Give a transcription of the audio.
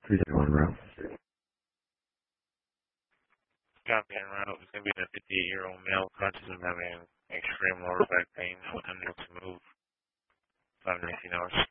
371 route. Copy en route. It's going to be a 58-year-old male conscious of having extreme lower back pain, unable to move. 519 hours.